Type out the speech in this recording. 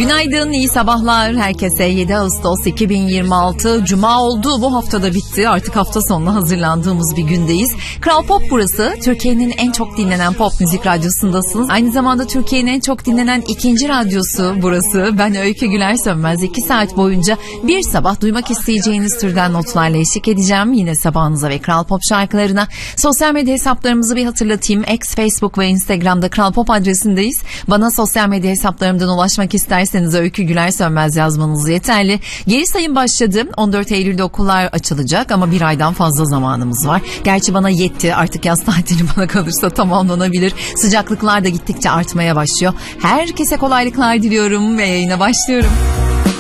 Günaydın, iyi sabahlar herkese. 7 Ağustos 2026 Cuma oldu. Bu haftada bitti. Artık hafta sonuna hazırlandığımız bir gündeyiz. Kral Pop burası. Türkiye'nin en çok dinlenen pop müzik radyosundasınız. Aynı zamanda Türkiye'nin en çok dinlenen ikinci radyosu burası. Ben Öykü Güler Sönmez. 2 saat boyunca bir sabah duymak isteyeceğiniz türden notlarla eşlik edeceğim. Yine sabahınıza ve Kral Pop şarkılarına. Sosyal medya hesaplarımızı bir hatırlatayım. X, Facebook ve Instagram'da Kral Pop adresindeyiz. Bana sosyal medya hesaplarımdan ulaşmak isterseniz Öykü Güler Sönmez yazmanız yeterli. Geri sayım başladı. 14 Eylül'de okullar açılacak ama bir aydan fazla zamanımız var. Gerçi bana yetti. Artık yaz tatili bana kalırsa tamamlanabilir. Sıcaklıklar da gittikçe artmaya başlıyor. Herkese kolaylıklar diliyorum ve yayına başlıyorum.